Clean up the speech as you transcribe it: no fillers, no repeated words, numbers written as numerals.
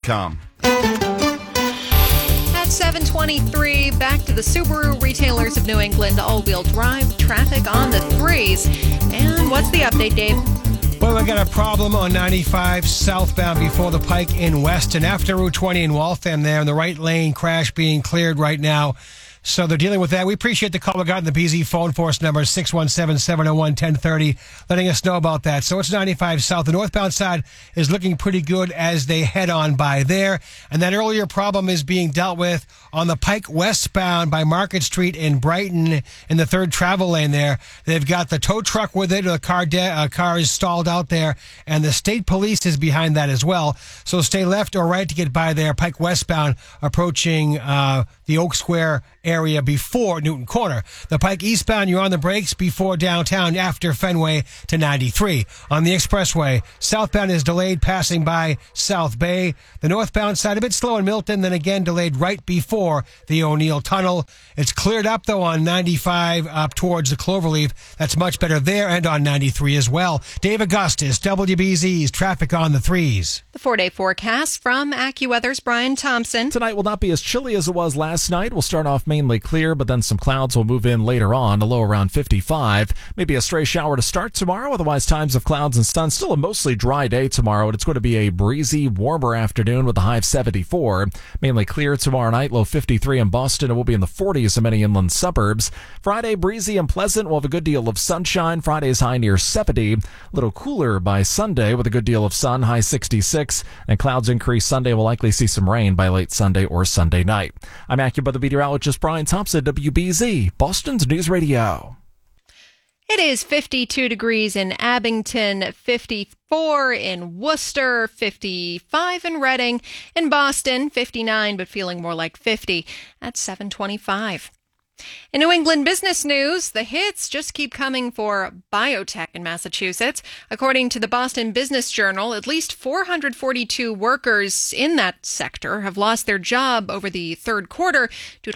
Subaru.com. At 7:23, back to the Subaru retailers of New England. All-wheel drive traffic on the threes. And what's the update, Dave? Well, we got a problem on 95 southbound before the Pike in Weston. After Route 20 in Waltham there, and the right lane crash being cleared right now. So they're dealing with that. We appreciate the call. We got in the BZ phone force number 617-701-1030, letting us know about that. So it's 95 south. The northbound side is looking pretty good as they head on by there. And that earlier problem is being dealt with on the Pike westbound by Market Street in Brighton in the third travel lane there. They've got the tow truck with it. The car is stalled out there, and the state police is behind that as well. So stay left or right to get by there. Pike westbound approaching the Oak Square area before Newton Corner. The Pike eastbound, you're on the brakes before downtown after Fenway to 93. On the expressway, southbound is delayed passing by South Bay. The northbound side a bit slow in Milton, then again delayed right before the O'Neill Tunnel. It's cleared up though on 95 up towards the Cloverleaf. That's much better there, and on 93 as well. Dave Augustus, WBZ's traffic on the threes. The 4-day forecast from AccuWeather's Brian Thompson. Tonight will not be as chilly as it was last night. We'll start off mainly clear, but then some clouds will move in later on, a low around 55. Maybe a stray shower to start tomorrow. Otherwise, times of clouds and sun. Still a mostly dry day tomorrow, and it's going to be a breezy, warmer afternoon with a high of 74. Mainly clear tomorrow night, low 53 in Boston. It will be in the 40s in many inland suburbs. Friday, breezy and pleasant. We'll have a good deal of sunshine. Friday's high near 70. A little cooler by Sunday with a good deal of sun, high 66. And clouds increase Sunday. We'll likely see some rain by late Sunday or Sunday night. I'm AccuWeather meteorologist Brian Thompson, WBZ, Boston's News Radio. It is 52 degrees in Abington, 54 in Worcester, 55 in Reading, in Boston, 59, but feeling more like 50 at 7:25. In New England business news, the hits just keep coming for biotech in Massachusetts. According to the Boston Business Journal, at least 442 workers in that sector have lost their job over the third quarter due to